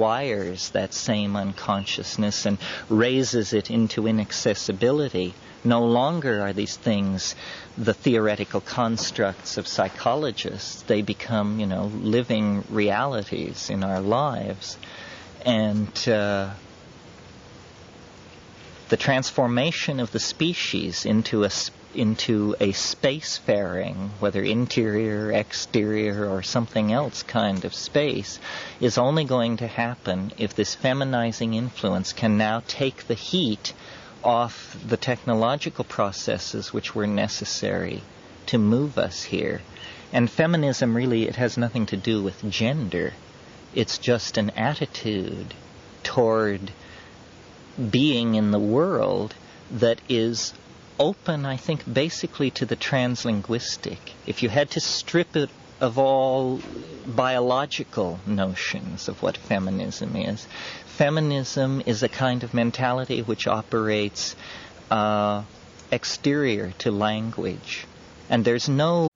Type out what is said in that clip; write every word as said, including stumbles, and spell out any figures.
rewires that same unconsciousness and raises it into inaccessibility. No longer are these things the theoretical constructs of psychologists. They become, you know, living realities in our lives. And uh, the transformation of the species into a into a spacefaring, whether interior, exterior, or something else kind of space, is only going to happen if this feminizing influence can now take the heat off the technological processes which were necessary to move us here. And feminism really, it has nothing to do with gender. It's just an attitude toward being in the world that is open, I think, basically to the translinguistic. If you had to strip it of all biological notions of what feminism is, feminism is a kind of mentality which operates uh, exterior to language. And there's no